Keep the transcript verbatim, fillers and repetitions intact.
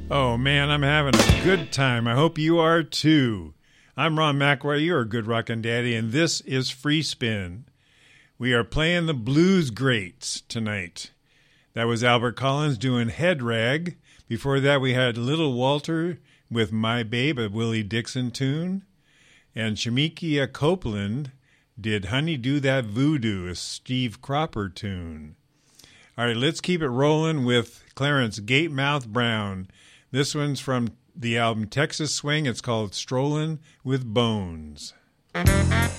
Oh, man, I'm having a good time. I hope you are, too. I'm Ron McElroy, you're a good rockin' daddy, and this is Free Spin. We are playing the blues greats tonight. That was Albert Collins doing Head Rag. Before that, we had Little Walter with My Babe, a Willie Dixon tune. And Shamikia Copeland did Honey Do That Voodoo, a Steve Cropper tune. All right, let's keep it rolling with Clarence Gatemouth Brown. This one's from the album Texas Swing. It's called Strollin' with Bones.